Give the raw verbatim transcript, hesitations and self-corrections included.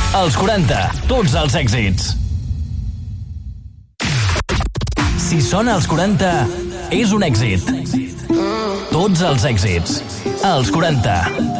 als quaranta, tots els èxits. Si sona als quaranta, és un èxit. Tots els èxits. Als quaranta.